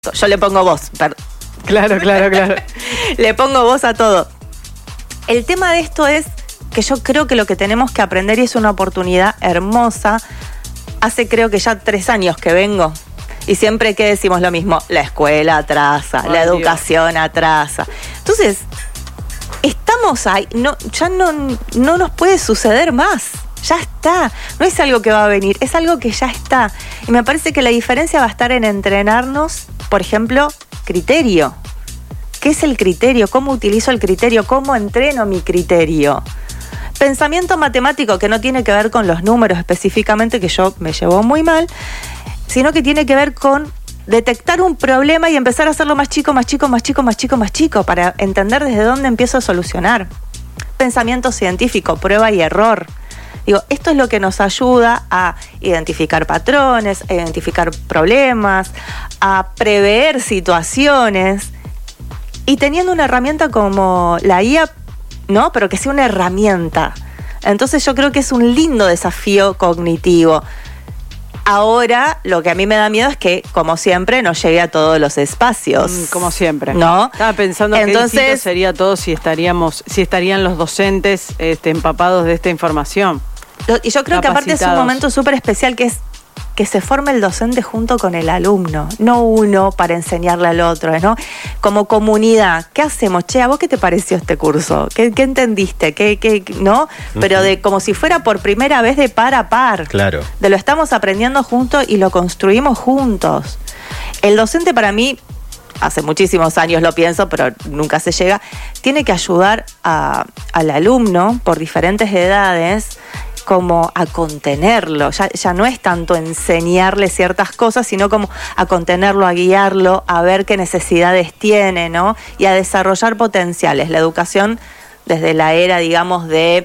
Yo le pongo voz. Claro. Le pongo voz a todo. El tema de esto es que yo creo que lo que tenemos que aprender, y es una oportunidad hermosa, hace creo que ya 3 años que vengo, y siempre que decimos lo mismo, la escuela atrasa, la educación atrasa. Entonces, estamos ahí, ya no nos puede suceder más. Ya está, no es algo que va a venir, es algo que ya está. Y me parece que la diferencia va a estar en entrenarnos, por ejemplo, criterio. ¿Qué es el criterio? ¿Cómo utilizo el criterio? ¿Cómo entreno mi criterio? Pensamiento matemático, que no tiene que ver con los números específicamente, que yo me llevo muy mal, sino que tiene que ver con detectar un problema y empezar a hacerlo más chico, para entender desde dónde empiezo a solucionar. Pensamiento científico, prueba y error. Digo, esto es lo que nos ayuda a identificar patrones, a identificar problemas, a prever situaciones. Y teniendo una herramienta como la IA, ¿no? Pero que sea una herramienta. Entonces yo creo que es un lindo desafío cognitivo. Ahora, lo que a mí me da miedo es que, como siempre, no llegue a todos los espacios. Como siempre. ¿No? Estaba pensando que distinto sería todo si estarían los docentes empapados de esta información. Y yo creo que aparte es un momento súper especial, que es que se forme el docente junto con el alumno, no uno para enseñarle al otro, ¿no? Como comunidad, ¿qué hacemos? Che, ¿a vos qué te pareció este curso? ¿Qué entendiste? ¿Qué, no? Pero de como si fuera por primera vez, de par a par. Claro. De lo estamos aprendiendo juntos y lo construimos juntos. El docente, para mí, hace muchísimos años lo pienso, pero nunca se llega, tiene que ayudar al alumno por diferentes edades, como a contenerlo. Ya no es tanto enseñarle ciertas cosas, sino como a contenerlo, a guiarlo, a ver qué necesidades tiene, ¿no? Y a desarrollar potenciales. La educación, desde la era, digamos, de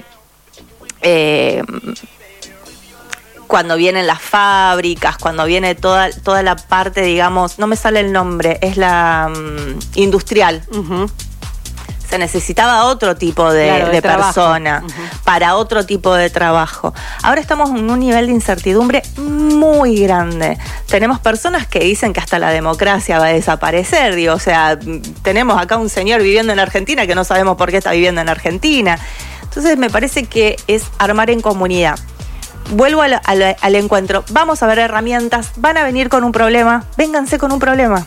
cuando vienen las fábricas, cuando viene toda la parte, digamos, no me sale el nombre, es la industrial. Uh-huh. Se necesitaba otro tipo de persona para otro tipo de trabajo. Ahora estamos en un nivel de incertidumbre muy grande. Tenemos personas que dicen que hasta la democracia va a desaparecer. Digo, o sea, tenemos acá un señor viviendo en Argentina que no sabemos por qué está viviendo en Argentina. Entonces me parece que es armar en comunidad. Vuelvo al encuentro. Vamos a ver herramientas. Van a venir con un problema. Vénganse con un problema.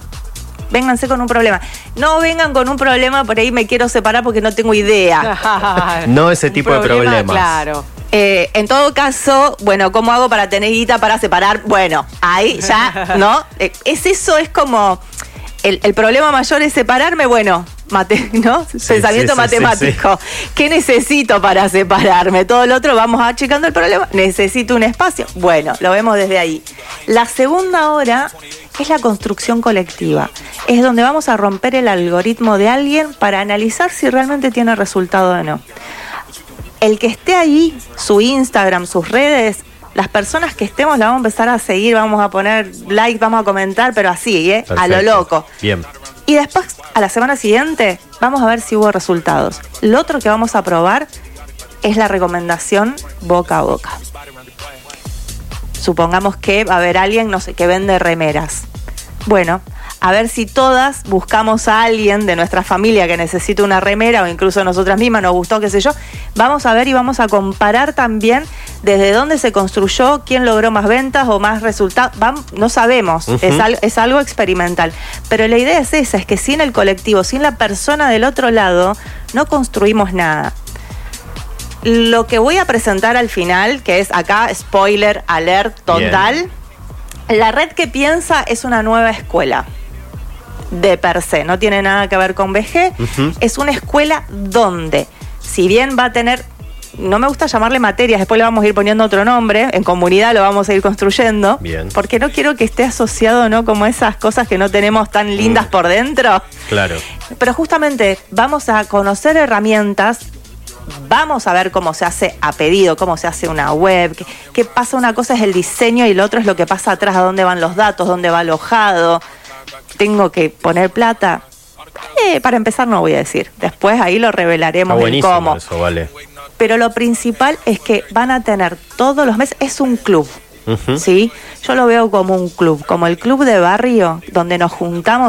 No vengan con un problema, por ahí me quiero separar porque no tengo idea. No ese tipo de problemas. Claro. En todo caso, bueno, ¿cómo hago para tener guita para separar? Bueno, ahí ya, ¿no? Eso es como, el problema mayor es separarme, bueno, ¿no? Pensamiento matemático. Sí. ¿Qué necesito para separarme? Todo lo otro, vamos achicando el problema. Necesito un espacio. Bueno, lo vemos desde ahí. La segunda hora es la construcción colectiva. Es donde vamos a romper el algoritmo de alguien para analizar si realmente tiene resultado o no. El que esté ahí, su Instagram, sus redes, las personas que estemos la vamos a empezar a seguir, vamos a poner like, vamos a comentar, pero así, a lo loco. Bien. Y después, a la semana siguiente, vamos a ver si hubo resultados. Lo otro que vamos a probar es la recomendación boca a boca. Supongamos que va a haber alguien, no sé, que vende remeras. Bueno, a ver si todas buscamos a alguien de nuestra familia que necesite una remera, o incluso nosotras mismas nos gustó, qué sé yo. Vamos a ver y vamos a comparar también desde dónde se construyó, quién logró más ventas o más resultados. No sabemos, es algo experimental. Pero la idea es esa, es que sin el colectivo, sin la persona del otro lado, no construimos nada. Lo que voy a presentar al final, que es acá, spoiler alert total. Bien. La red que piensa es una nueva escuela. De per se, no tiene nada que ver con VG. Es una escuela donde, si bien va a tener, no me gusta llamarle materias, después le vamos a ir poniendo otro nombre, en comunidad lo vamos a ir construyendo. Bien. Porque no quiero que esté asociado, ¿no? Como esas cosas que no tenemos tan lindas por dentro. Claro. Pero justamente vamos a conocer herramientas. Vamos a ver cómo se hace a pedido, cómo se hace una web, qué pasa. Una cosa es el diseño y lo otro es lo que pasa atrás, a dónde van los datos, dónde va alojado. ¿Tengo que poner plata? Para empezar no voy a decir. Después ahí lo revelaremos en cómo. Eso, vale. Pero lo principal es que van a tener todos los meses, es un club. ¿sí? Yo lo veo como un club, como el club de barrio, donde nos juntamos